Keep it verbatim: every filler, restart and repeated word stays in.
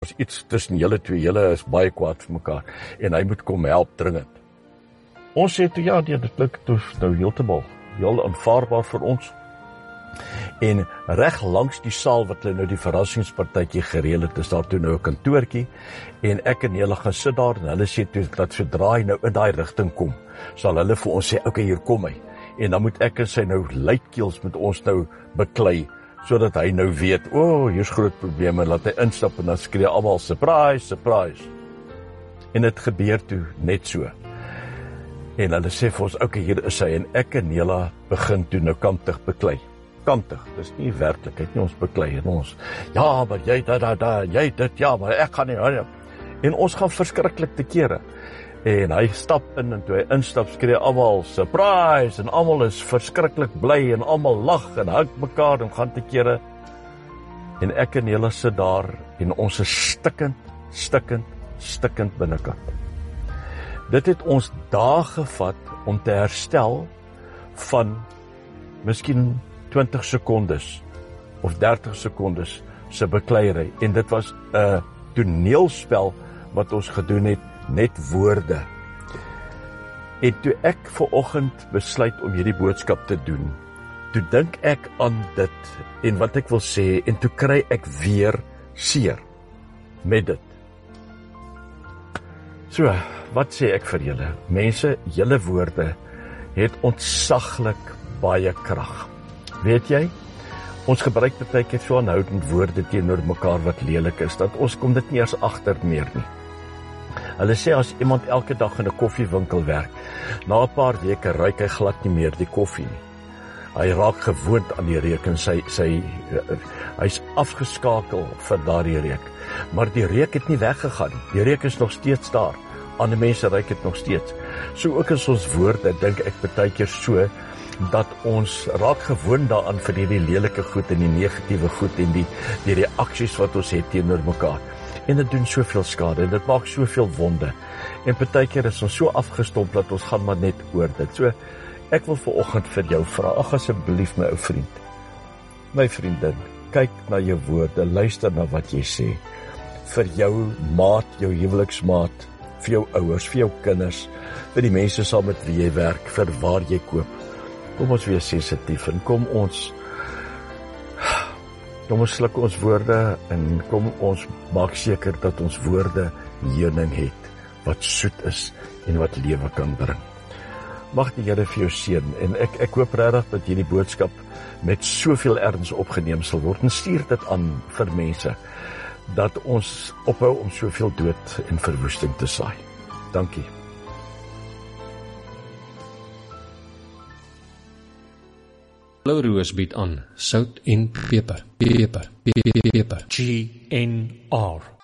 daar's iets tussen julle twee, julle is baie kwaad vir mekaar, en hy moet kom help dringend. Ons sê toe, ja, nee, dit klink toe nou heeltemal, heel aanvaarbaar vir ons. En reg langs die saal wat hulle nou die verrassingspartytjie gereël het, is daar toe nou 'n kantoortjie, en ek en hulle gaan sit daar, en hulle sê toe, dat sodra hy nou in daai rigting kom, sal hulle vir ons sê, okay, hier kom hy, en dan moet ek en sy nou luidkeels met ons nou beklei, sodat hy nou weet, o, oh, hier's groot probleme, laat hy instap, en dan skree almal, surprise, surprise. En dit gebeur toe net so. En hulle sê vir ons, okay, hier is hy, en ek en Nela begin toe nou kantig beklei. Kantig, dis nie werklikheid nie, ons beklei en ons, ja, maar jy da, da, da, jy dit, ja, maar ek gaan nie, ja. En ons gaan verskriklik te kere. En hy stap in, en toe hy instap, skree almal, surprise, en almal is verskriklik bly, en almal lag, en hug mekaar, en gaan te kere. En ek en Nela sit daar, en ons is stikkend, stikkend, stikkend binnekant. Dit het ons dae gevat om te herstel van miskien twintig sekondes of dertig sekondes se bekleierery, en dit was 'n toneelspel wat ons gedoen het, net woorde. En toe ek vanoggend besluit om hierdie boodskap te doen, toe dink ek aan dit en wat ek wil sê, en toe kry ek weer seer met dit. So, wat sê ek vir julle? Mense, julle woorde het ontsaglik baie krag. Weet jy, ons gebruik baie keer so aanhoudend woorde teenoor mekaar wat lelik is, dat ons kom dit nie eens agter meer nie. Hulle sê as iemand elke dag in 'n koffiewinkel werk, na 'n paar weke ruik hy glad nie meer die koffie nie. Hy raak gewoond aan die reuk en sy, sy, hy's afgeskakel vir daardie reuk. Maar die reuk het nie weggegaan nie, die reuk is nog steeds daar, ander mense ruik dit nog steeds. So ook is ons woorde, dink ek baie keer so, dat ons raak gewoond daaraan vir die, die lelike goed en die negatiewe goed en die, die reaksies wat ons het teenoor mekaar. En dit doen soveel skade en dit maak soveel wonde. En baie keer is ons so afgestomp dat ons gaan maar net oor dit. So ek wil vanoggend vir jou vra, ag asseblief my ou vriend, my vriendin, kyk na jou woorde, luister na wat jy sê. Vir jou maat, jou huweliksmaat, vir jou ouers, vir jou kinders, vir die mense saam met wie jy werk, vir waar jy koop. Kom ons wees sensitief en kom ons kom ons sluk ons woorde en kom ons maak seker dat ons woorde heuning het wat soet is en wat lewe kan bring. Mag die Here vir jou seën en ek ek hoop regtig dat hierdie boodskap met soveel erns opgeneem sal word en stuur dit aan vir mense dat ons ophou om soveel dood en verwoesting te saai. Dankie. Blou Roos bied aan sout en peper, peper, peper. G N R